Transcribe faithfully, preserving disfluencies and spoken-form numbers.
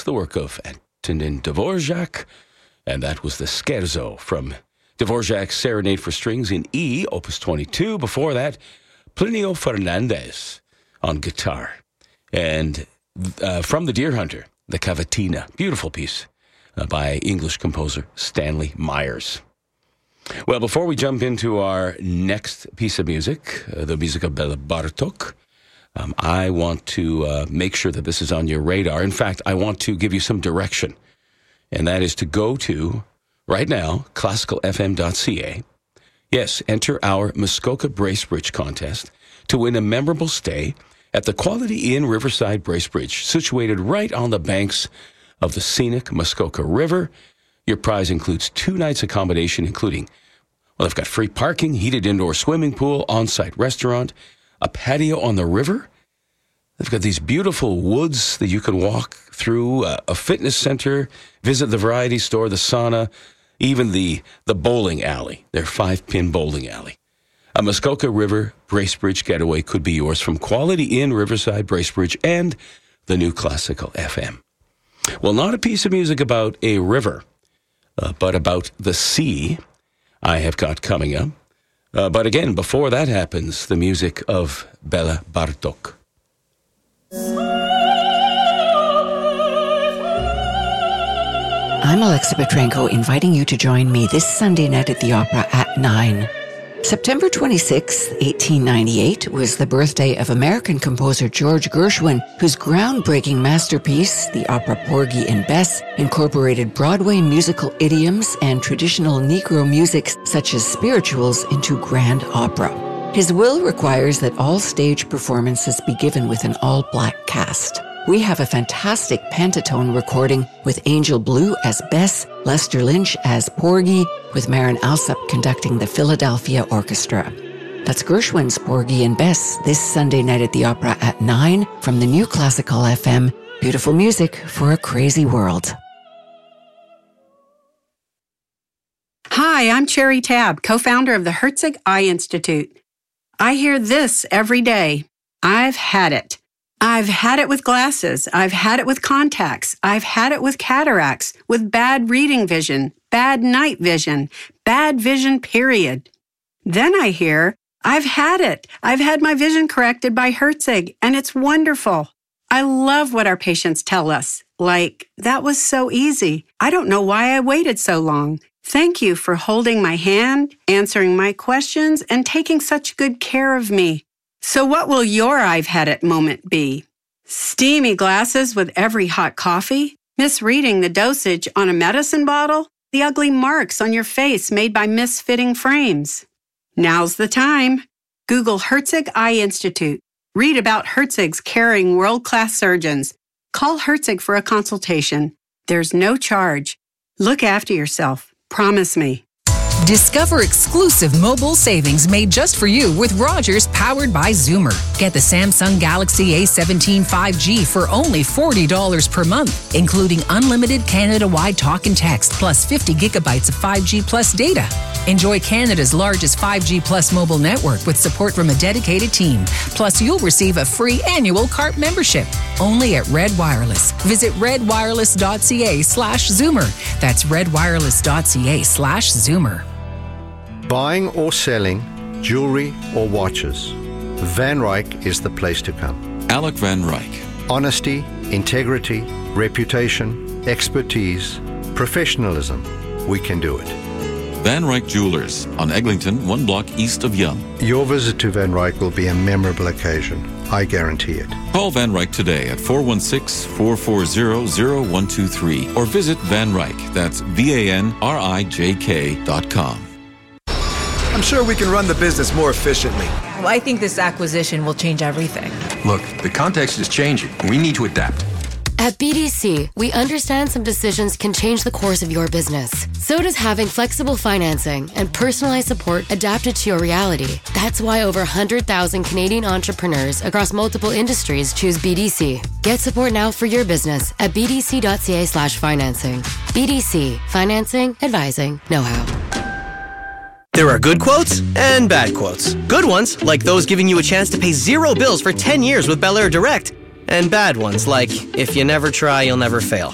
the work of Antonin Dvorak, and that was the Scherzo from Dvorak's Serenade for Strings in E, Opus twenty-two. Before that, Plinio Fernandez on guitar. And uh, from The Deer Hunter, the Cavatina, beautiful piece uh, by English composer Stanley Myers. Well, before we jump into our next piece of music, uh, the music of Bela Bartok, um, I want to uh, make sure that this is on your radar. In fact, I want to give you some direction, and that is to go to, right now, classical f m dot c a. Yes, enter our Muskoka Bracebridge contest to win a memorable stay at the Quality Inn Riverside Bracebridge, situated right on the banks of the scenic Muskoka River. Your prize includes two nights accommodation, including, well, they've got free parking, heated indoor swimming pool, on-site restaurant, a patio on the river. They've got these beautiful woods that you can walk through, uh, a fitness center, visit the variety store, the sauna, even the, the bowling alley, their five-pin bowling alley. A Muskoka River Bracebridge getaway could be yours from Quality Inn Riverside Bracebridge and the new Classical F M. Well, not a piece of music about a river, uh, but about the sea I have got coming up. Uh, but again, before that happens, the music of Bela Bartok. I'm Alexa Petrenko, inviting you to join me this Sunday night at the Opera at nine. September twenty-sixth, eighteen ninety-eight, was the birthday of American composer George Gershwin, whose groundbreaking masterpiece, the opera Porgy and Bess, incorporated Broadway musical idioms and traditional Negro music such as spirituals into grand opera. His will requires that all stage performances be given with an all-black cast. We have a fantastic pentatone recording with Angel Blue as Bess, Lester Lynch as Porgy, with Marin Alsop conducting the Philadelphia Orchestra. That's Gershwin's Porgy and Bess this Sunday night at the Opera at nine from the new Classical F M. Beautiful music for a crazy world. Hi, I'm Cherry Tabb, co-founder of the Herzig Eye Institute. I hear this every day. I've had it. I've had it with glasses. I've had it with contacts. I've had it with cataracts, with bad reading vision, bad night vision, bad vision, period. Then I hear, I've had it. I've had my vision corrected by Herzig, and it's wonderful. I love what our patients tell us, like, that was so easy. I don't know why I waited so long. Thank you for holding my hand, answering my questions, and taking such good care of me. So what will your I've had it moment be? Steamy glasses with every hot coffee? Misreading the dosage on a medicine bottle? The ugly marks on your face made by misfitting frames? Now's the time. Google Herzig Eye Institute. Read about Herzig's caring world-class surgeons. Call Herzig for a consultation. There's no charge. Look after yourself. Promise me. Discover exclusive mobile savings made just for you with Rogers, powered by Zoomer. Get the Samsung Galaxy A seventeen five G for only forty dollars per month, including unlimited Canada-wide talk and text, plus fifty gigabytes of five G plus data. Enjoy Canada's largest five G plus mobile network with support from a dedicated team. Plus, you'll receive a free annual C A R P membership. Only at Red Wireless. Visit redwireless.ca slash Zoomer. That's redwireless.ca slash Zoomer. Buying or selling jewelry or watches, Van Ryck is the place to come. Alec Van Ryck. Honesty, integrity, reputation, expertise, professionalism. We can do it. Van Ryck Jewelers on Eglinton, one block east of Yonge. Your visit to Van Ryck will be a memorable occasion. I guarantee it. Call Van Ryck today at four one six, four four zero, zero one two three or visit Van Ryck. That's V A N R I J K dot com. I'm sure we can run the business more efficiently. Well, I think this acquisition will change everything. Look, the context is changing. We need to adapt. At B D C, we understand some decisions can change the course of your business. So does having flexible financing and personalized support adapted to your reality. That's why over one hundred thousand Canadian entrepreneurs across multiple industries choose B D C. Get support now for your business at bdc.ca slash financing. B D C, financing, advising, know-how. There are good quotes and bad quotes. Good ones, like those giving you a chance to pay zero bills for ten years with Bel Air Direct. And bad ones, like, if you never try, you'll never fail.